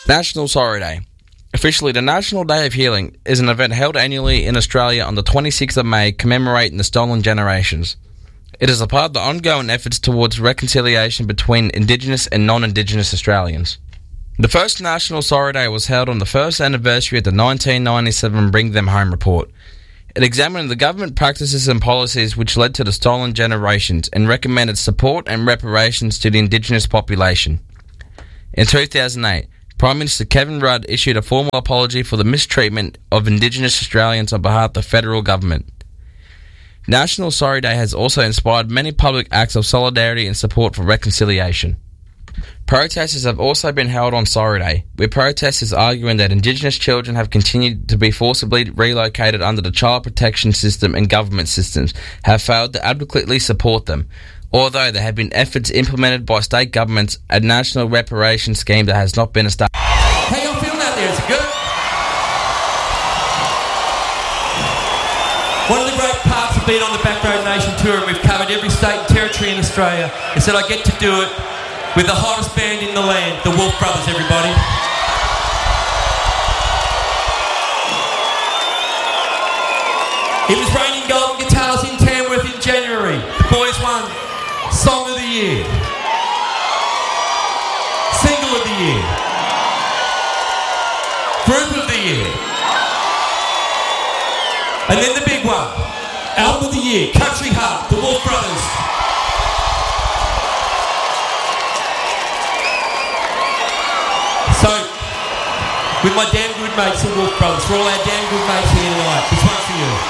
National Sorry Day. Officially, the National Day of Healing is an event held annually in Australia on the 26th of May commemorating the stolen generations. It is a part of the ongoing efforts towards reconciliation between Indigenous and non-Indigenous Australians. The first National Sorry Day was held on the first anniversary of the 1997 Bring Them Home report. It examined the government practices and policies which led to the stolen generations and recommended support and reparations to the Indigenous population. In 2008, Prime Minister Kevin Rudd issued a formal apology for the mistreatment of Indigenous Australians on behalf of the federal government. National Sorry Day has also inspired many public acts of solidarity and support for reconciliation. Protests have also been held on Sorry Day, with protesters arguing that Indigenous children have continued to be forcibly relocated under the child protection system and government systems have failed to adequately support them, although there have been efforts implemented by state governments, a national reparation scheme that has not been established. How y'all feeling out there? Is it good? One of the great parts of being on the Backroad Nation tour, and we've covered every state and territory in Australia, is that I get to do it with the hottest band in the land, the Wolf Brothers, everybody. It was raining golden guitars in Tamworth in January. The boys won Song of the Year, Single of the Year, Group of the Year, and then the big one, Album of the Year, Country Heart, the Wolf Brothers. So, with my damn good mates, the Wolf Brothers, for all our damn good mates here tonight, this one's for you.